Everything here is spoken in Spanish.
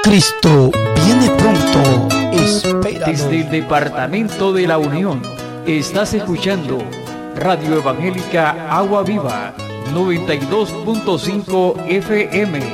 Cristo viene pronto, espéralo. Desde el Departamento de la Unión, estás escuchando Radio Evangélica Agua Viva, 92.5 FM.